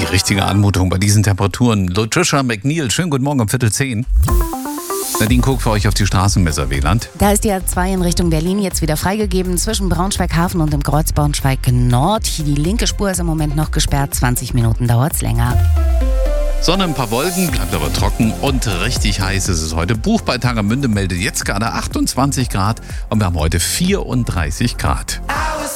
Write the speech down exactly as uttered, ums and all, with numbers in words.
richtige Anmutung bei diesen Temperaturen. Latricia McNeil, schönen guten Morgen um Viertel zehn. Nadine guckt für euch auf die Straßenmesser Wieland. Da ist die A zwei in Richtung Berlin jetzt wieder freigegeben zwischen Braunschweig-Hafen und dem Kreuz Braunschweig-Nord. Hier die linke Spur ist im Moment noch gesperrt, zwanzig Minuten dauert es länger. Sonne, ein paar Wolken, bleibt aber trocken und richtig heiß ist es heute. Buch bei Tangermünde meldet jetzt gerade achtundzwanzig Grad und wir haben heute vierunddreißig Grad.